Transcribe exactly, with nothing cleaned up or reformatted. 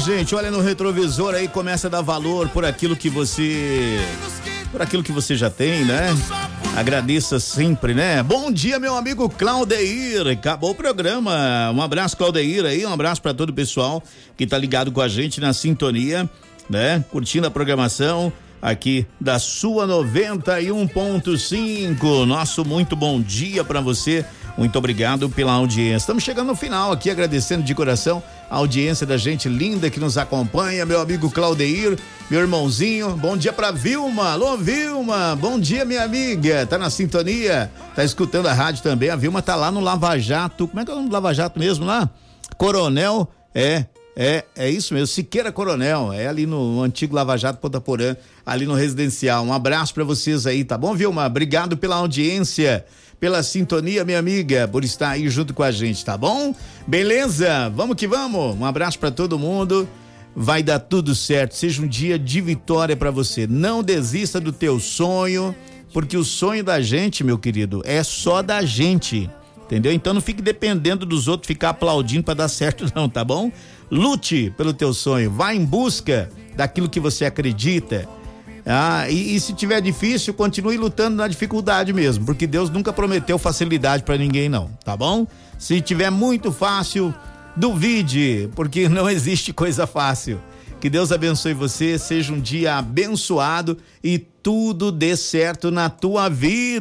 gente, olha no retrovisor aí, começa a dar valor por aquilo que você, por aquilo que você já tem, né? Agradeça sempre, né? Bom dia, meu amigo Claudeir. Acabou o programa. Um abraço, Claudeir aí, um abraço para todo o pessoal que tá ligado com a gente na sintonia, né? Curtindo a programação aqui da sua noventa e um ponto cinco. Nosso muito bom dia para você. Muito obrigado pela audiência. Estamos chegando no final aqui, agradecendo de coração a audiência da gente linda que nos acompanha, meu amigo Claudeir, meu irmãozinho. Bom dia pra Vilma. Alô, Vilma. Bom dia, minha amiga. Tá na sintonia? Tá escutando a rádio também. A Vilma tá lá no Lava Jato. Como é que é o nome do Lava Jato mesmo lá? Coronel, é. É, é isso mesmo, Siqueira Coronel, é ali no, no antigo Lava Jato Ponta Porã, ali no residencial. Um abraço pra vocês aí, tá bom, Vilma? Obrigado pela audiência, pela sintonia, minha amiga, por estar aí junto com a gente, tá bom? Beleza? Vamos que vamos. Um abraço pra todo mundo. Vai dar tudo certo. Seja um dia de vitória pra você. Não desista do teu sonho, porque o sonho da gente, meu querido, é só da gente. Entendeu? Então não fique dependendo dos outros ficar aplaudindo pra dar certo não, tá bom? Lute pelo teu sonho, vá em busca daquilo que você acredita. Ah, e, e se tiver difícil, continue lutando na dificuldade mesmo, porque Deus nunca prometeu facilidade pra ninguém não, tá bom? Se tiver muito fácil, duvide, porque não existe coisa fácil. Que Deus abençoe você, seja um dia abençoado e tudo dê certo na tua vida.